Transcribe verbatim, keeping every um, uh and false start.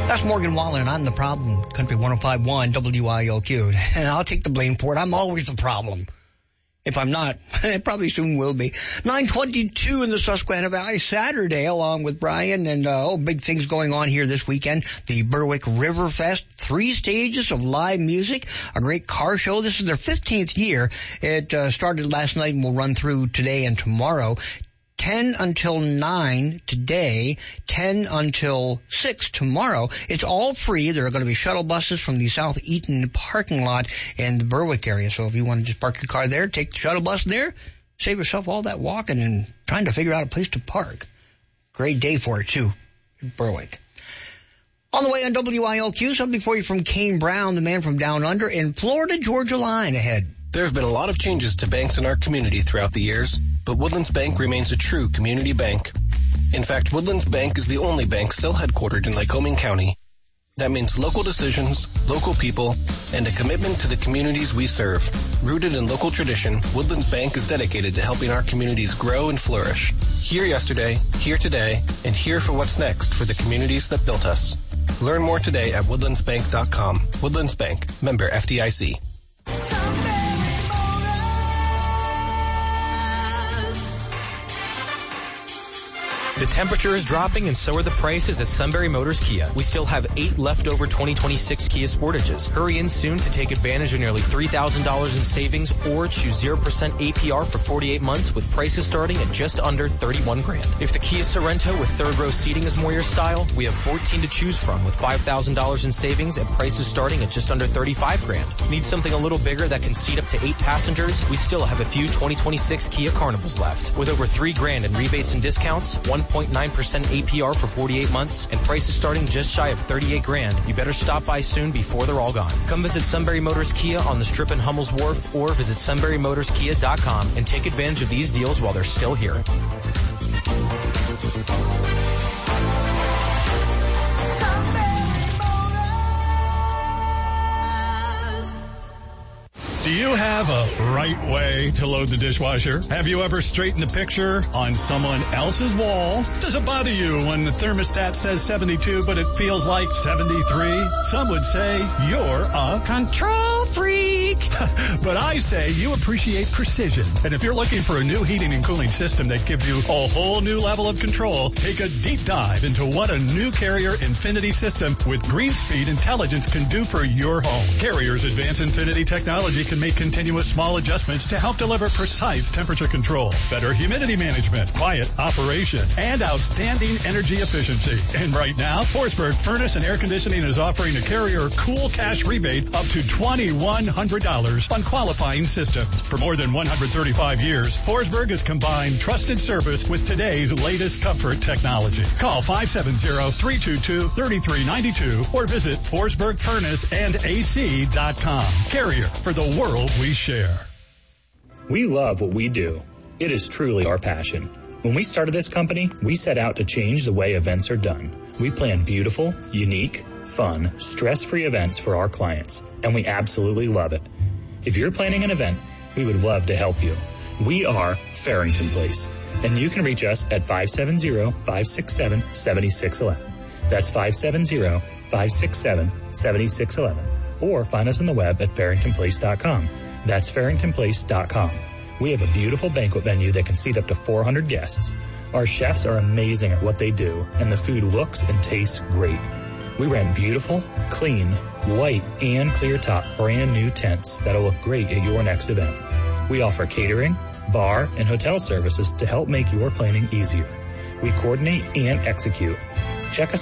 That's Morgan Wallen, and I'm the problem. Country one oh five point one W I L Q. And I'll take the blame for it. I'm always the problem. If I'm not, I probably soon will be. nine twenty-two in the Susquehanna Valley, Saturday, along with Brian. And, uh, oh, big things going on here this weekend. The Berwick River Fest, three stages of live music, a great car show. This is their fifteenth year. It uh, started last night and will run through today and tomorrow. ten until nine today, ten until six tomorrow. It's all free. There are going to be shuttle buses from the South Eaton parking lot in the Berwick area. So if you want to just park your car there, take the shuttle bus there, save yourself all that walking and trying to figure out a place to park. Great day for it, too, in Berwick. On the way on W I L Q, something for you from Kane Brown, the man from Down Under, in Florida Georgia line ahead. There have been a lot of changes to banks in our community throughout the years, but Woodlands Bank remains a true community bank. In fact, Woodlands Bank is the only bank still headquartered in Lycoming County. That means local decisions, local people, and a commitment to the communities we serve. Rooted in local tradition, Woodlands Bank is dedicated to helping our communities grow and flourish. Here yesterday, here today, and here for what's next for the communities that built us. Learn more today at woodlands bank dot com. Woodlands Bank, member F D I C. The temperature is dropping and so are the prices at Sunbury Motors Kia. We still have eight leftover twenty twenty-six Kia Sportages. Hurry in soon to take advantage of nearly three thousand dollars in savings or choose zero percent A P R for forty-eight months with prices starting at just under thirty-one grand. If the Kia Sorento with third row seating is more your style, we have fourteen to choose from with five thousand dollars in savings and prices starting at just under thirty-five grand. Need something a little bigger that can seat up to eight passengers? We still have a few twenty twenty-six Kia Carnivals left. With over three grand in rebates and discounts, one point nine percent A P R for forty-eight months, and prices starting just shy of thirty-eight grand. You better stop by soon before they're all gone. Come visit Sunbury Motors Kia on the Strip in Hummel's Wharf or visit sunbury motors kia dot com and take advantage of these deals while they're still here. Do you have a right way to load the dishwasher? Have you ever straightened the picture on someone else's wall? Does it bother you when the thermostat says seventy-two but it feels like seventy-three? Some would say you're a control freak. But I say you appreciate precision. And if you're looking for a new heating and cooling system that gives you a whole new level of control, take a deep dive into what a new Carrier Infinity system with GreenSpeed intelligence can do for your home. Carrier's advanced Infinity technology can make continuous small adjustments to help deliver precise temperature control, better humidity management, quiet operation, and outstanding energy efficiency. And right now, Forsberg Furnace and Air Conditioning is offering a Carrier Cool Cash rebate up to twenty-one hundred dollars on qualifying systems. For more than one hundred thirty-five years, Forsberg has combined trusted service with today's latest comfort technology. Call five seven zero, three two two, three three nine two or visit forsberg furnace and A C dot com. Carrier, for the world we share. We love what we do. It is truly our passion. When we started this company, we set out to change the way events are done. We plan beautiful, unique, fun, stress-free events for our clients, and we absolutely love it. If you're planning an event, we would love to help you. We are Farrington Place, and you can reach us at five seven zero, five six seven, seven six one one. That's five seven zero, five six seven, seven six one one. Or find us on the web at farrington place dot com. That's farrington place dot com. We have a beautiful banquet venue that can seat up to four hundred guests. Our chefs are amazing at what they do, and the food looks and tastes great. We rent beautiful, clean, white, and clear top brand new tents that'll look great at your next event. We offer catering, bar, and hotel services to help make your planning easier. We coordinate and execute. Check us